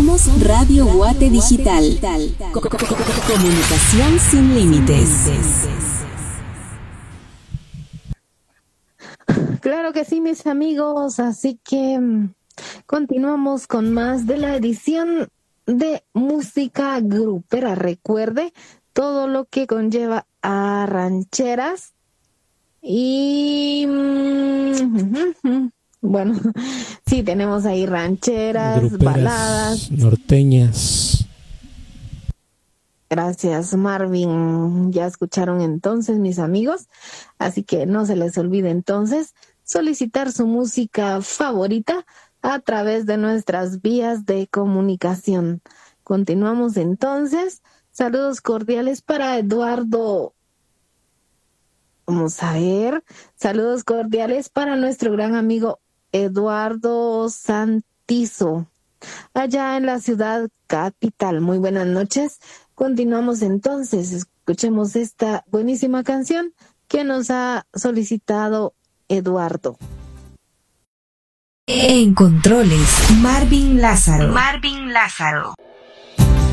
Somos Radio Guate Digital. Comunicación sin límites. Claro que sí, mis amigos, así que continuamos con más de la edición de música grupera. Recuerde todo lo que conlleva a rancheras y bueno, sí, tenemos ahí rancheras, gruperas, baladas, norteñas. Gracias, Marvin. Ya escucharon entonces, mis amigos. Así que no se les olvide entonces solicitar su música favorita a través de nuestras vías de comunicación. Continuamos entonces. Saludos cordiales para Eduardo. Vamos a ver. Saludos cordiales para nuestro gran amigo Eduardo Santizo, allá en la ciudad capital. Muy buenas noches. Continuamos entonces, escuchemos esta buenísima canción que nos ha solicitado Eduardo. En controles, Marvin Lázaro. Marvin Lázaro.